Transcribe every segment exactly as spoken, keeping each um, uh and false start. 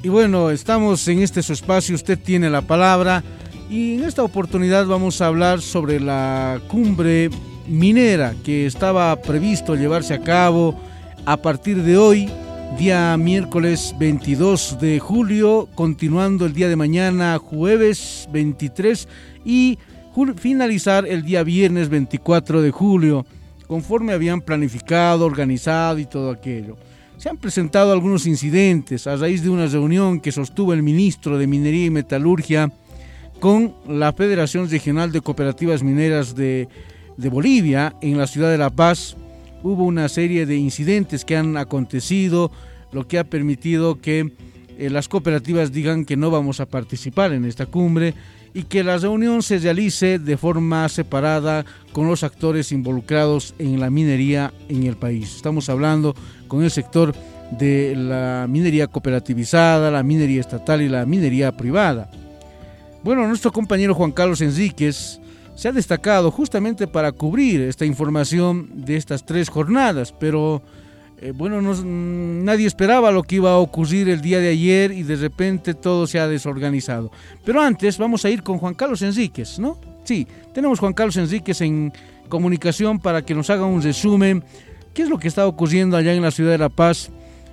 Y bueno, estamos en este su espacio, usted tiene la palabra, y en esta oportunidad vamos a hablar sobre la cumbre minera que estaba previsto llevarse a cabo a partir de hoy, día miércoles veintidós de julio, continuando el día de mañana, jueves veintitrés, y finalizar el día viernes veinticuatro de julio, conforme habían planificado, organizado y todo aquello. Se han presentado algunos incidentes a raíz de una reunión que sostuvo el ministro de Minería y Metalurgia con la Federación Regional de Cooperativas Mineras de, de Bolivia en la ciudad de La Paz. Hubo una serie de incidentes que han acontecido, lo que ha permitido que eh, las cooperativas digan que no vamos a participar en esta cumbre y que la reunión se realice de forma separada con los actores involucrados en la minería en el país. Estamos hablando con el sector de la minería cooperativizada, la minería estatal y la minería privada. Bueno, nuestro compañero Juan Carlos Enríquez se ha destacado justamente para cubrir esta información de estas tres jornadas, pero eh, bueno, no, nadie esperaba lo que iba a ocurrir el día de ayer y de repente todo se ha desorganizado. Pero antes vamos a ir con Juan Carlos Enríquez, ¿no? Sí, tenemos Juan Carlos Enríquez en comunicación para que nos haga un resumen. ¿Qué es lo que está ocurriendo allá en la ciudad de La Paz?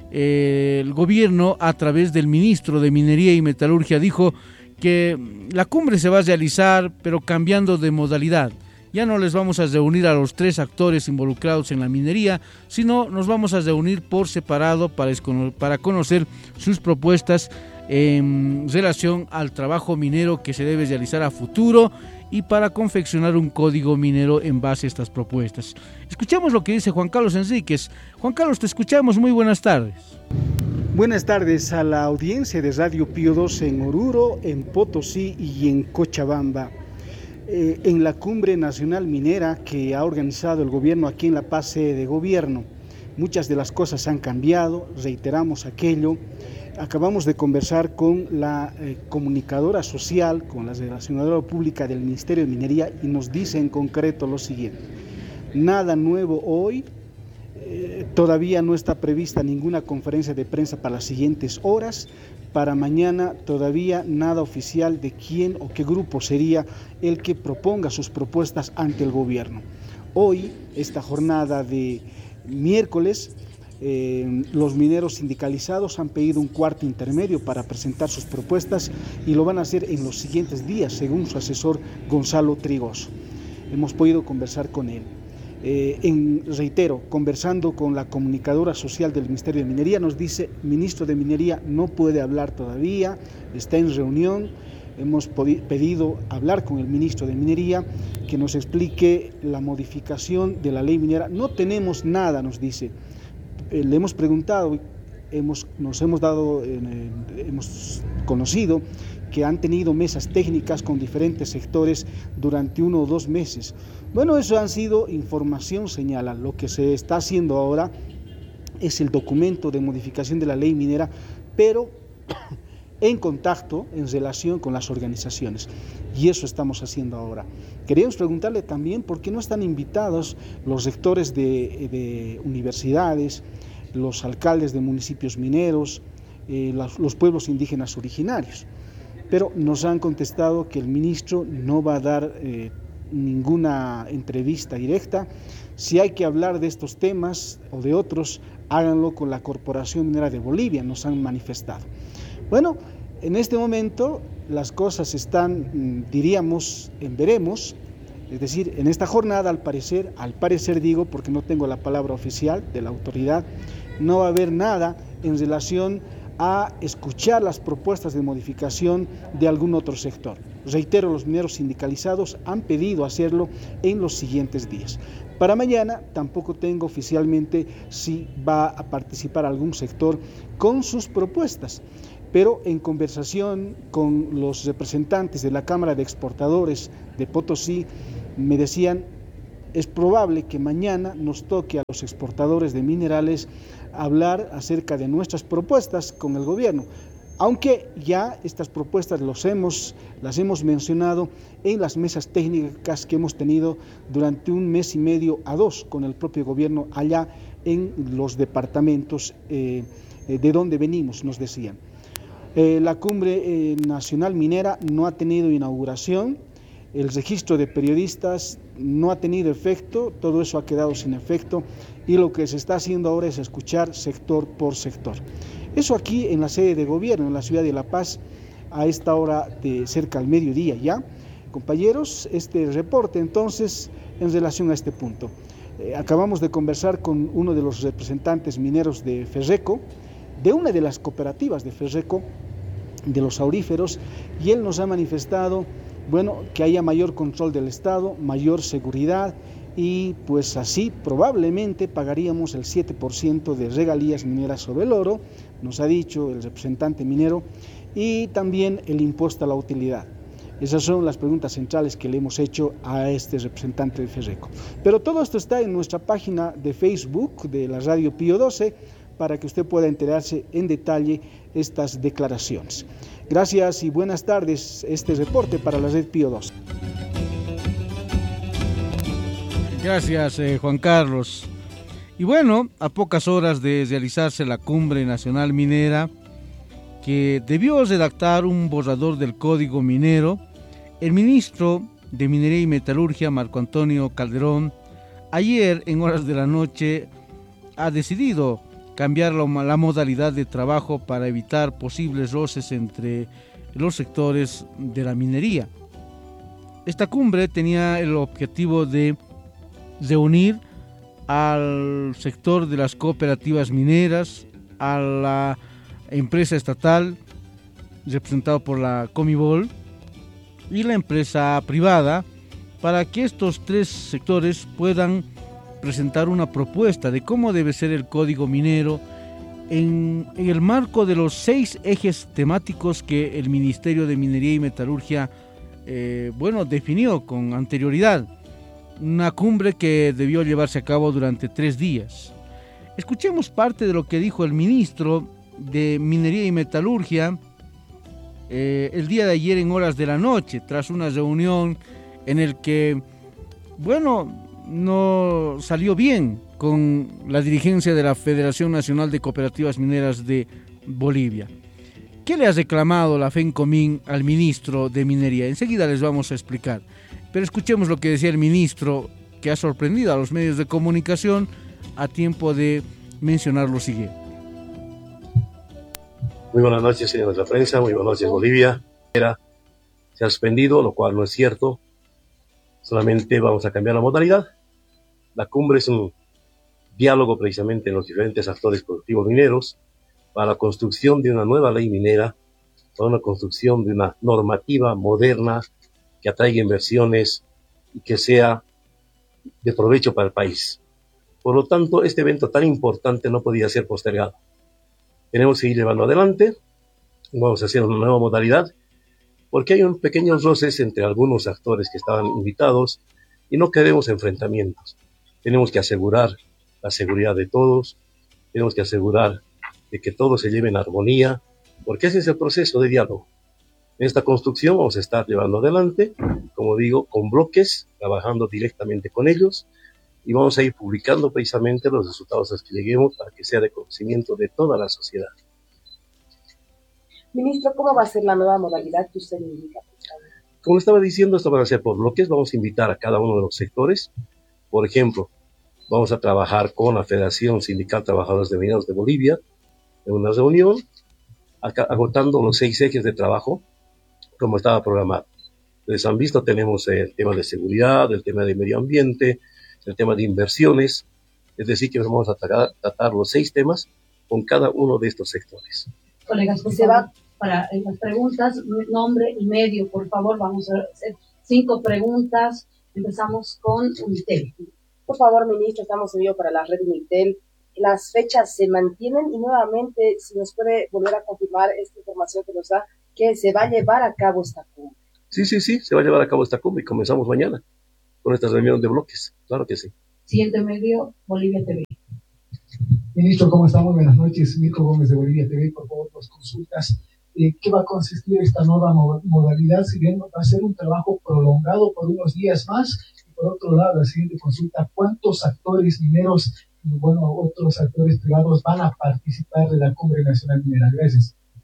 Eh, el gobierno, a través del ministro de Minería y Metalurgia, dijo que la cumbre se va a realizar, pero cambiando de modalidad. Ya no les vamos a reunir a los tres actores involucrados en la minería, sino nos vamos a reunir por separado para, para conocer sus propuestas en relación al trabajo minero que se debe realizar a futuro y para confeccionar un código minero en base a estas propuestas. Escuchamos lo que dice Juan Carlos Enríquez. Juan Carlos, te escuchamos, muy buenas tardes. Buenas tardes a la audiencia de Radio Pío doce en Oruro, en Potosí y en Cochabamba. Eh, en la Cumbre Nacional Minera que ha organizado el gobierno aquí en La Paz sede de gobierno, muchas de las cosas han cambiado, reiteramos aquello. Acabamos de conversar con la eh, comunicadora social, con la relacionadora pública del Ministerio de Minería, y nos dice en concreto lo siguiente: nada nuevo hoy, eh, todavía no está prevista ninguna conferencia de prensa para las siguientes horas. Para mañana todavía nada oficial de quién o qué grupo sería el que proponga sus propuestas ante el gobierno. Hoy, esta jornada de miércoles, eh, los mineros sindicalizados han pedido un cuarto intermedio para presentar sus propuestas y lo van a hacer en los siguientes días, según su asesor Gonzalo Trigoso. Hemos podido conversar con él. Eh, en, reitero, conversando con la comunicadora social del Ministerio de Minería, nos dice: ministro de Minería no puede hablar todavía, está en reunión. Hemos pedido hablar con el ministro de Minería que nos explique la modificación de la ley minera. No tenemos nada, nos dice. Eh, le hemos preguntado, hemos, nos hemos dado, eh, hemos conocido que han tenido mesas técnicas con diferentes sectores durante uno o dos meses. Bueno, eso han sido información, señala. Lo que se está haciendo ahora es el documento de modificación de la ley minera, pero en contacto, en relación con las organizaciones. Y eso estamos haciendo ahora. Queríamos preguntarle también por qué no están invitados los rectores de, de universidades, los alcaldes de municipios mineros, eh, los, los pueblos indígenas originarios. Pero nos han contestado que el ministro no va a dar eh, ninguna entrevista directa. Si hay que hablar de estos temas o de otros, háganlo con la Corporación Minera de Bolivia, nos han manifestado. Bueno, en este momento las cosas están, diríamos, en veremos, es decir, en esta jornada al parecer, al parecer digo porque no tengo la palabra oficial de la autoridad, no va a haber nada en relación a escuchar las propuestas de modificación de algún otro sector. Reitero, los mineros sindicalizados han pedido hacerlo en los siguientes días. Para mañana tampoco tengo oficialmente si va a participar algún sector con sus propuestas, pero en conversación con los representantes de la Cámara de Exportadores de Potosí me decían: es probable que mañana nos toque a los exportadores de minerales hablar acerca de nuestras propuestas con el gobierno, aunque ya estas propuestas los hemos, las hemos mencionado en las mesas técnicas que hemos tenido durante un mes y medio a dos con el propio gobierno allá en los departamentos eh, de donde venimos, nos decían. Eh, la cumbre eh, nacional minera no ha tenido inauguración, el registro de periodistas no ha tenido efecto, todo eso ha quedado sin efecto y lo que se está haciendo ahora es escuchar sector por sector. Eso aquí en la sede de gobierno, en la ciudad de La Paz, a esta hora de cerca al mediodía ya. Compañeros, este reporte entonces en relación a este punto. Eh, acabamos de conversar con uno de los representantes mineros de Ferreco, de una de las cooperativas de Ferreco, de los auríferos, y él nos ha manifestado, bueno, que haya mayor control del Estado, mayor seguridad, y pues así probablemente pagaríamos el siete por ciento de regalías mineras sobre el oro, nos ha dicho el representante minero, y también el impuesto a la utilidad. Esas son las preguntas centrales que le hemos hecho a este representante de Ferreco. Pero todo esto está en nuestra página de Facebook de la Radio Pío doce para que usted pueda enterarse en detalle estas declaraciones. Gracias y buenas tardes. Este reporte para la Red Pío doce. Gracias, eh, Juan Carlos. Y bueno, a pocas horas de realizarse la Cumbre Nacional Minera, que debió redactar un borrador del Código Minero, el ministro de Minería y Metalurgia, Marco Antonio Calderón, ayer en horas de la noche ha decidido cambiar la, la modalidad de trabajo para evitar posibles roces entre los sectores de la minería. Esta cumbre tenía el objetivo de reunir al sector de las cooperativas mineras, a la empresa estatal representado por la Comibol y la empresa privada, para que estos tres sectores puedan presentar una propuesta de cómo debe ser el código minero en, en el marco de los seis ejes temáticos que el Ministerio de Minería y Metalurgia eh, bueno, definió con anterioridad. Una cumbre que debió llevarse a cabo durante tres días. Escuchemos parte de lo que dijo el ministro de Minería y Metalurgia eh, el día de ayer en horas de la noche, tras una reunión en el que, bueno, no salió bien con la dirigencia de la Federación Nacional de Cooperativas Mineras de Bolivia. ¿Qué le ha reclamado la FENCOMIN al ministro de Minería? Enseguida les vamos a explicar. Pero escuchemos lo que decía el ministro, que ha sorprendido a los medios de comunicación a tiempo de mencionar lo siguiente. Muy buenas noches, señores de la prensa, muy buenas noches, Bolivia. Se ha suspendido, lo cual no es cierto. Solamente vamos a cambiar la modalidad. La cumbre es un diálogo precisamente en los diferentes actores productivos mineros para la construcción de una nueva ley minera, para una construcción de una normativa moderna que atraiga inversiones y que sea de provecho para el país. Por lo tanto, este evento tan importante no podía ser postergado. Tenemos que seguir llevando adelante, vamos a hacer una nueva modalidad, porque hay un pequeños roces entre algunos actores que estaban invitados y no queremos enfrentamientos. Tenemos que asegurar la seguridad de todos, tenemos que asegurar de que todo se lleve en armonía, porque ese es el proceso de diálogo. En esta construcción vamos a estar llevando adelante, como digo, con bloques, trabajando directamente con ellos, y vamos a ir publicando precisamente los resultados a los que lleguemos para que sea de conocimiento de toda la sociedad. Ministro, ¿cómo va a ser la nueva modalidad que usted indica? Como estaba diciendo, esto va a ser por bloques, vamos a invitar a cada uno de los sectores. Por ejemplo, vamos a trabajar con la Federación Sindical Trabajadores de Mineros de Bolivia en una reunión, agotando los seis ejes de trabajo como estaba programado. Les han visto, tenemos el tema de seguridad, el tema de medio ambiente, el tema de inversiones, es decir, que vamos a tratar, tratar los seis temas con cada uno de estos sectores. Colegas, pues se va para las preguntas, nombre y medio, por favor, vamos a hacer cinco preguntas. Empezamos con Unitel. Por favor, ministro, estamos en vivo para la red Unitel. Las fechas se mantienen y nuevamente, si nos puede volver a confirmar esta información que nos da, que se va a llevar a cabo esta cumbre. Sí, sí, sí, se va a llevar a cabo esta cumbre y comenzamos mañana con esta reunión de bloques, claro que sí. Siguiente medio, Bolivia T V. Ministro, ¿cómo estamos? Buenas noches, Mirko Gómez de Bolivia T V, por favor, dos consultas. Eh, ¿Qué va a consistir esta nueva modalidad? Si bien va a ser un trabajo prolongado por unos días más, y por otro lado, la siguiente consulta, ¿cuántos actores mineros y bueno, otros actores privados van a participar de la Cumbre Nacional Minera? Gracias.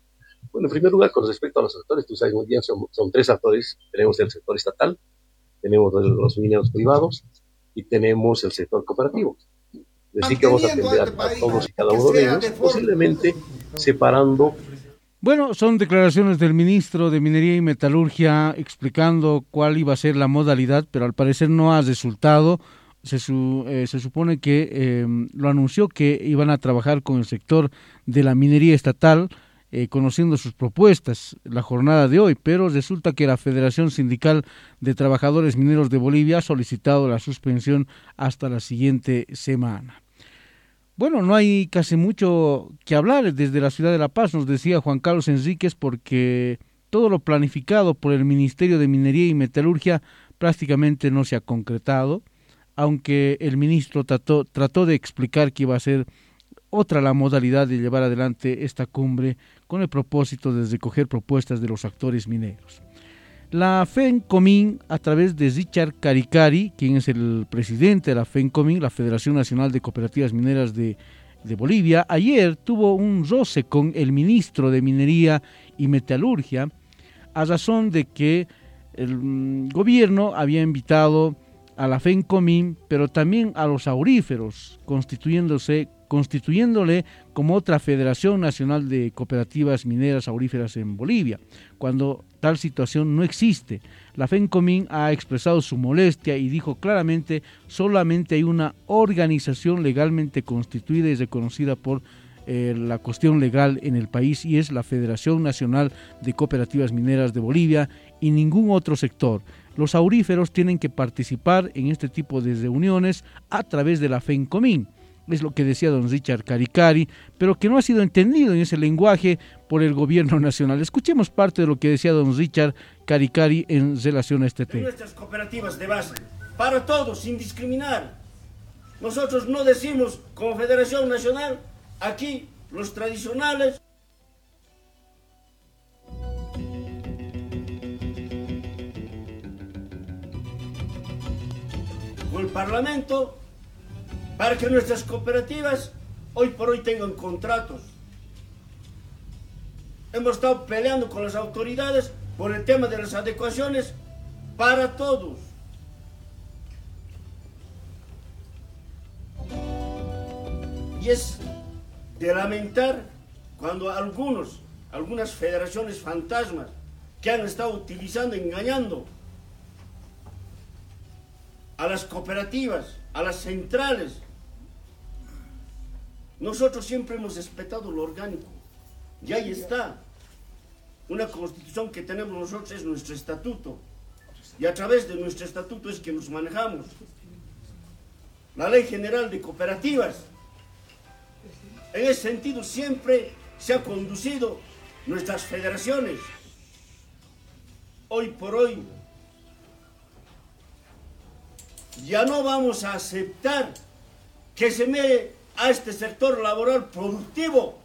Bueno, en primer lugar, con respecto a los actores, tú sabes muy bien, son, son tres actores. Tenemos el sector estatal, tenemos los mineros privados y tenemos el sector cooperativo. Es decir, que vamos a atender a, a todos y cada uno de ellos, posiblemente separando. Bueno, son declaraciones del ministro de Minería y Metalurgia explicando cuál iba a ser la modalidad, pero al parecer no ha resultado. Se, su, eh, se supone que eh, lo anunció que iban a trabajar con el sector de la minería estatal, eh, conociendo sus propuestas la jornada de hoy, pero resulta que la Federación Sindical de Trabajadores Mineros de Bolivia ha solicitado la suspensión hasta la siguiente semana. Bueno, no hay casi mucho que hablar desde la ciudad de La Paz, nos decía Juan Carlos Enríquez, porque todo lo planificado por el Ministerio de Minería y Metalurgia prácticamente no se ha concretado, aunque el ministro trató, trató de explicar que iba a ser otra la modalidad de llevar adelante esta cumbre con el propósito de recoger propuestas de los actores mineros. La FENCOMIN, a través de Richard Caricari, quien es el presidente de la FENCOMIN, la Federación Nacional de Cooperativas Mineras de, de Bolivia, ayer tuvo un roce con el ministro de Minería y Metalurgia a razón de que el gobierno había invitado a la FENCOMIN, pero también a los auríferos, constituyéndose, constituyéndole como otra Federación Nacional de Cooperativas Mineras Auríferas en Bolivia, cuando tal situación no existe. La FENCOMIN ha expresado su molestia y dijo claramente: solamente hay una organización legalmente constituida y reconocida por eh, la cuestión legal en el país, y es la Federación Nacional de Cooperativas Mineras de Bolivia, y ningún otro sector. Los auríferos tienen que participar en este tipo de reuniones a través de la FENCOMIN. Es lo que decía don Richard Caricari, pero que no ha sido entendido en ese lenguaje por el gobierno nacional. Escuchemos parte de lo que decía don Richard Caricari en relación a este tema. Nuestras cooperativas de base, para todos, sin discriminar. Nosotros no decimos como Federación Nacional, aquí los tradicionales. Con el Parlamento, para que nuestras cooperativas hoy por hoy tengan contratos. Hemos estado peleando con las autoridades por el tema de las adecuaciones para todos. Y es de lamentar cuando algunos, algunas federaciones fantasmas que han estado utilizando, engañando a las cooperativas, a las centrales. Nosotros siempre hemos respetado lo orgánico, y ahí está. Una constitución que tenemos nosotros es nuestro estatuto, y a través de nuestro estatuto es que nos manejamos. La Ley General de Cooperativas, en ese sentido siempre se ha conducido nuestras federaciones. Hoy por hoy ya no vamos a aceptar que se me a este sector laboral productivo.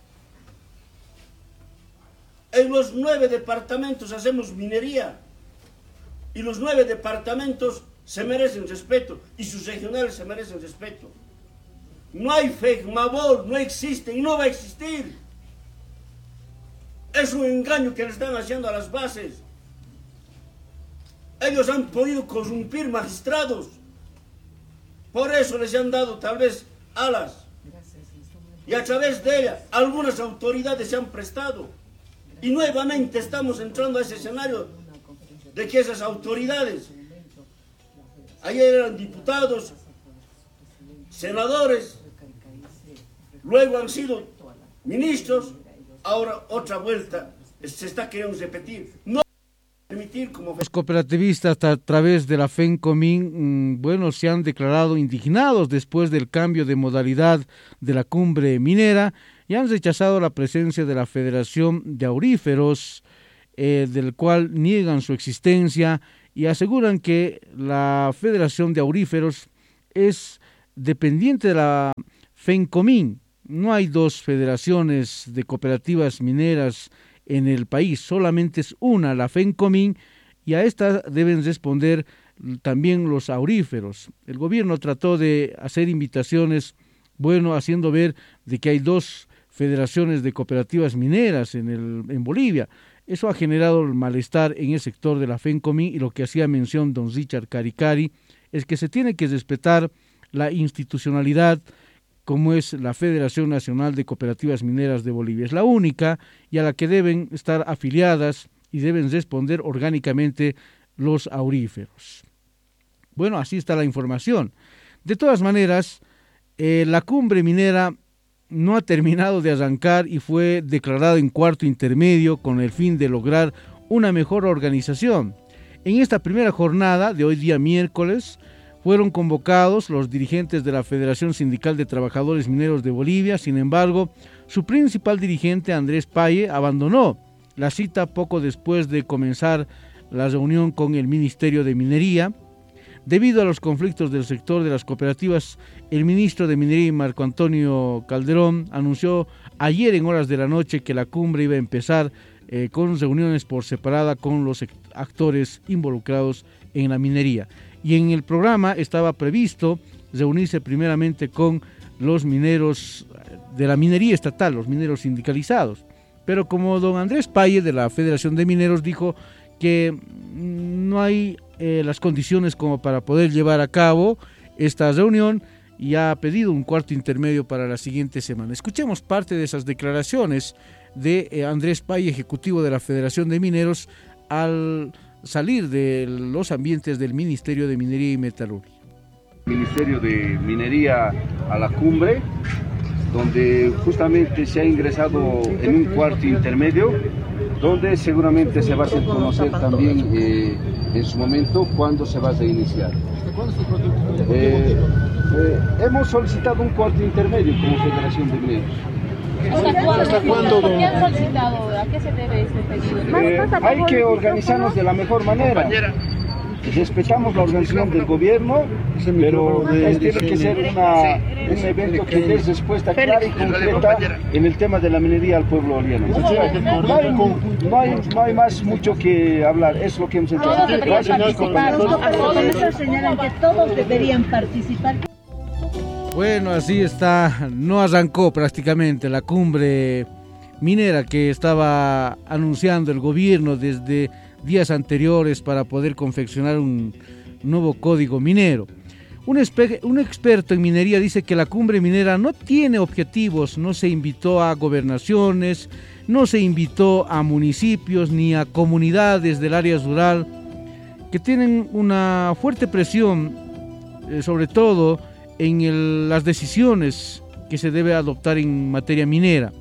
En los nueve departamentos hacemos minería y los nueve departamentos se merecen respeto y sus regionales se merecen respeto. No hay FEGMABOL, no existe y no va a existir. Es un engaño que le están haciendo a las bases. Ellos han podido corrompir magistrados. Por eso les han dado tal vez alas. Y a través de ella algunas autoridades se han prestado. Y nuevamente estamos entrando a ese escenario de que esas autoridades, ayer eran diputados, senadores, luego han sido ministros, ahora otra vuelta se está queriendo repetir. No permitir como... Los cooperativistas a través de la FENCOMIN, bueno, se han declarado indignados después del cambio de modalidad de la cumbre minera y han rechazado la presencia de la Federación de Auríferos, eh, del cual niegan su existencia y aseguran que la Federación de Auríferos es dependiente de la FENCOMIN. No hay dos federaciones de cooperativas mineras en el país, solamente es una, la FENCOMIN, y a esta deben responder también los auríferos. El gobierno trató de hacer invitaciones, bueno, haciendo ver de que hay dos federaciones de cooperativas mineras en, el, en Bolivia. Eso ha generado el malestar en el sector de la FENCOMI, y lo que hacía mención don Richard Caricari es que se tiene que respetar la institucionalidad como es la Federación Nacional de Cooperativas Mineras de Bolivia. Es la única y a la que deben estar afiliadas y deben responder orgánicamente los auríferos. Bueno, así está la información. De todas maneras, eh, la cumbre minera no ha terminado de arrancar y fue declarado en cuarto intermedio con el fin de lograr una mejor organización. En esta primera jornada de hoy día miércoles fueron convocados los dirigentes de la Federación Sindical de Trabajadores Mineros de Bolivia. Sin embargo, su principal dirigente, Andrés Paye, abandonó la cita poco después de comenzar la reunión con el Ministerio de Minería. Debido a los conflictos del sector de las cooperativas, el ministro de Minería, Marco Antonio Calderón, anunció ayer en horas de la noche que la cumbre iba a empezar eh, con reuniones por separada con los actores involucrados en la minería. Y en el programa estaba previsto reunirse primeramente con los mineros de la minería estatal, los mineros sindicalizados. Pero como don Andrés Paye de la Federación de Mineros dijo que no hay eh, las condiciones como para poder llevar a cabo esta reunión, y ha pedido un cuarto intermedio para la siguiente semana. Escuchemos parte de esas declaraciones de eh, Andrés Paye, ejecutivo de la Federación de Mineros, al salir de los ambientes del Ministerio de Minería y Metalurgia. Ministerio de Minería a la cumbre, donde justamente se ha ingresado en un cuarto intermedio, donde seguramente se va a hacer conocer también eh, en su momento cuándo se va a reiniciar. Eh, eh, hemos solicitado un cuarto intermedio como Federación de Mineros. ¿Hasta cuándo? ¿Qué han solicitado? ¿A qué se debe este pedido? Eh, hay que organizarnos de la mejor manera. Respetamos la organización del gobierno, pero de, tiene que ser una, un evento que dé respuesta clara y concreta en el tema de la minería al pueblo boliviano. No hay, no, hay, no hay más mucho que hablar, es lo que hemos entendido. Todos deberían participar. Los compromisos señalan que todos deberían participar. Bueno, así está, no arrancó prácticamente la cumbre minera que estaba anunciando el gobierno desde días anteriores para poder confeccionar un nuevo código minero. Un, espe- un experto en minería dice que la cumbre minera no tiene objetivos, no se invitó a gobernaciones, no se invitó a municipios ni a comunidades del área rural que tienen una fuerte presión, eh, sobre todo en el, las decisiones que se debe adoptar en materia minera.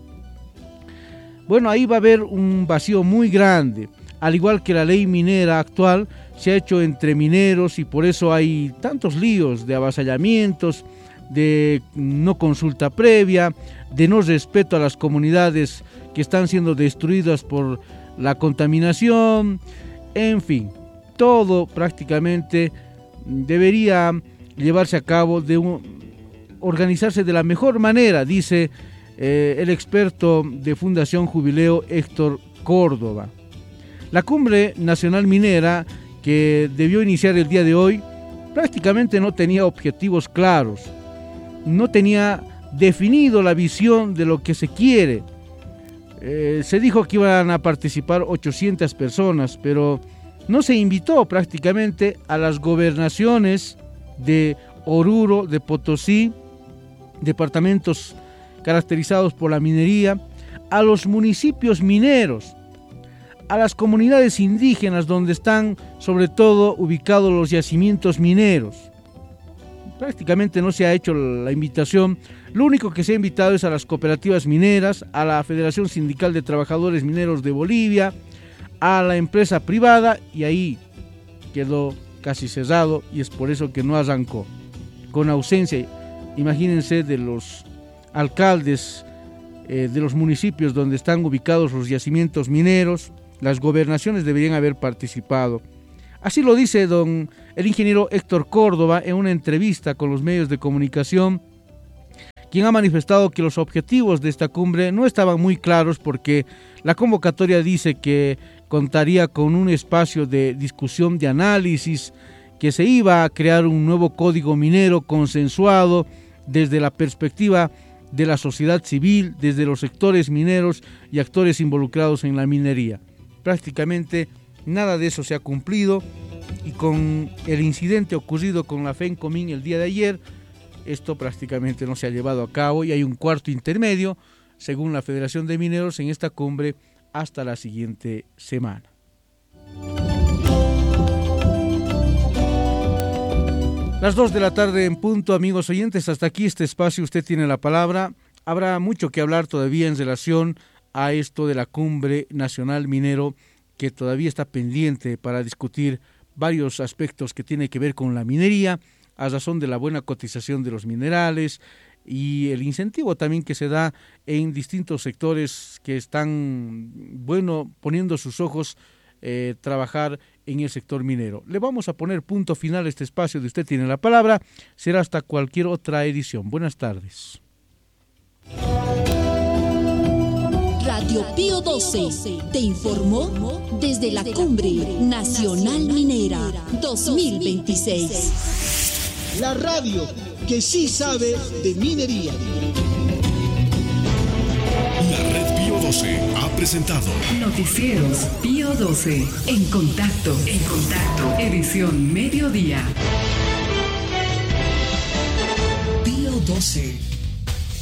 Bueno, ahí va a haber un vacío muy grande, al igual que la ley minera actual se ha hecho entre mineros y por eso hay tantos líos de avasallamientos, de no consulta previa, de no respeto a las comunidades que están siendo destruidas por la contaminación, en fin, todo prácticamente debería llevarse a cabo, de un, organizarse de la mejor manera, dice eh, el experto de Fundación Jubileo Héctor Córdoba. La cumbre nacional minera, que debió iniciar el día de hoy, prácticamente no tenía objetivos claros, no tenía definido la visión de lo que se quiere. Eh, se dijo que iban a participar ochocientas personas, pero no se invitó prácticamente a las gobernaciones de Oruro, de Potosí, departamentos caracterizados por la minería, a los municipios mineros, a las comunidades indígenas donde están sobre todo ubicados los yacimientos mineros. Prácticamente no se ha hecho la invitación. Lo único que se ha invitado es a las cooperativas mineras, a la Federación Sindical de Trabajadores Mineros de Bolivia, a la empresa privada, y ahí quedó casi cerrado, y es por eso que no arrancó. Con ausencia, imagínense, de los alcaldes eh, de los municipios donde están ubicados los yacimientos mineros, las gobernaciones deberían haber participado. Así lo dice don el ingeniero Héctor Córdoba en una entrevista con los medios de comunicación, quien ha manifestado que los objetivos de esta cumbre no estaban muy claros porque la convocatoria dice que contaría con un espacio de discusión, de análisis, que se iba a crear un nuevo código minero consensuado desde la perspectiva de la sociedad civil, desde los sectores mineros y actores involucrados en la minería. Prácticamente nada de eso se ha cumplido, y con el incidente ocurrido con la FENCOMIN el día de ayer, esto prácticamente no se ha llevado a cabo y hay un cuarto intermedio, según la Federación de Mineros, en esta cumbre hasta la siguiente semana. Las dos de la tarde en punto, amigos oyentes, hasta aquí este espacio, usted tiene la palabra. Habrá mucho que hablar todavía en relación a esto de la Cumbre Nacional Minero, que todavía está pendiente para discutir varios aspectos que tienen que ver con la minería, a razón de la buena cotización de los minerales y el incentivo también que se da en distintos sectores que están, bueno, poniendo sus ojos eh, trabajar en el sector minero. Le vamos a poner punto final a este espacio de Usted Tiene la Palabra. Será hasta cualquier otra edición. Buenas tardes. Radio Pío doce te informó desde la Cumbre Nacional Minera dos mil veintiséis. La radio que sí sabe de minería. La Red Pío doce ha presentado Noticieros Pío doce. En contacto, en contacto. Edición Mediodía. Pío doce.